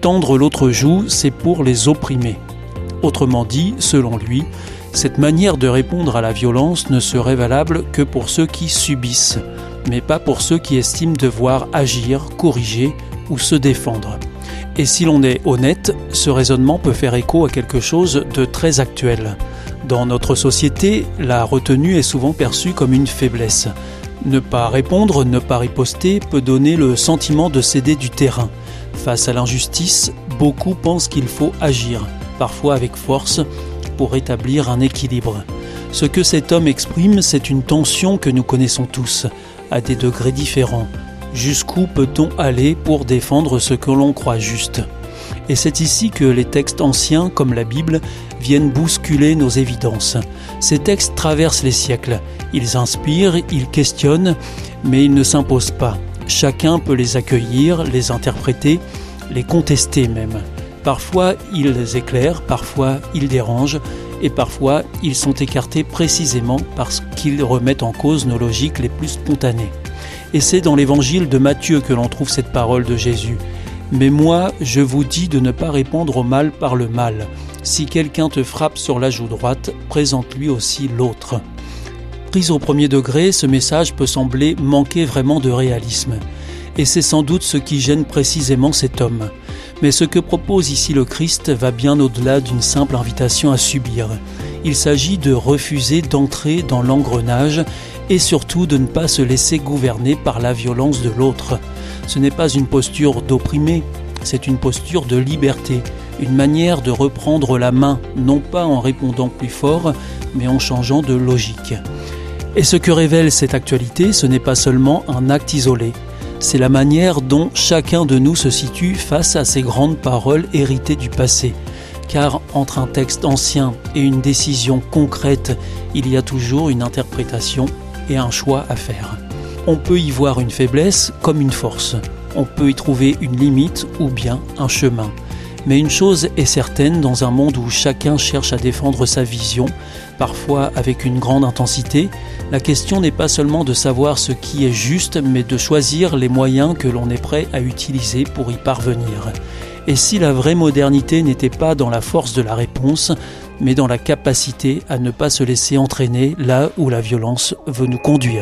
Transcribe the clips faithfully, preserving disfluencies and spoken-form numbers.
tendre l'autre joue, c'est pour les opprimés. Autrement dit, selon lui, cette manière de répondre à la violence ne serait valable que pour ceux qui subissent, mais pas pour ceux qui estiment devoir agir, corriger ou se défendre. Et si l'on est honnête, ce raisonnement peut faire écho à quelque chose de très actuel. Dans notre société, la retenue est souvent perçue comme une faiblesse. Ne pas répondre, ne pas riposter peut donner le sentiment de céder du terrain. Face à l'injustice, beaucoup pensent qu'il faut agir, parfois avec force, pour rétablir un équilibre. Ce que cet homme exprime, c'est une tension que nous connaissons tous, à des degrés différents. Jusqu'où peut-on aller pour défendre ce que l'on croit juste ? Et c'est ici que les textes anciens, comme la Bible, viennent bousculer nos évidences. Ces textes traversent les siècles. Ils inspirent, ils questionnent, mais ils ne s'imposent pas. Chacun peut les accueillir, les interpréter, les contester même. Parfois, ils éclairent, parfois, ils dérangent, et parfois, ils sont écartés précisément parce qu'ils remettent en cause nos logiques les plus spontanées. Et c'est dans l'évangile de Matthieu que l'on trouve cette parole de Jésus. « Mais moi, je vous dis de ne pas répondre au mal par le mal. Si quelqu'un te frappe sur la joue droite, présente-lui aussi l'autre. » Pris au premier degré, ce message peut sembler manquer vraiment de réalisme. Et c'est sans doute ce qui gêne précisément cet homme. Mais ce que propose ici le Christ va bien au-delà d'une simple invitation à subir. Il s'agit de refuser d'entrer dans l'engrenage et surtout de ne pas se laisser gouverner par la violence de l'autre. Ce n'est pas une posture d'opprimé, c'est une posture de liberté, une manière de reprendre la main, non pas en répondant plus fort, mais en changeant de logique. Et ce que révèle cette actualité, ce n'est pas seulement un acte isolé, c'est la manière dont chacun de nous se situe face à ces grandes paroles héritées du passé. Car entre un texte ancien et une décision concrète, il y a toujours une interprétation et un choix à faire. On peut y voir une faiblesse comme une force. On peut y trouver une limite ou bien un chemin. Mais une chose est certaine, dans un monde où chacun cherche à défendre sa vision, parfois avec une grande intensité, la question n'est pas seulement de savoir ce qui est juste, mais de choisir les moyens que l'on est prêt à utiliser pour y parvenir. Et si la vraie modernité n'était pas dans la force de la réponse, mais dans la capacité à ne pas se laisser entraîner là où la violence veut nous conduire.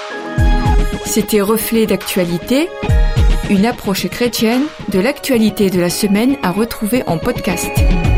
C'était Reflet d'actualité, une approche chrétienne de l'actualité de la semaine à retrouver en podcast.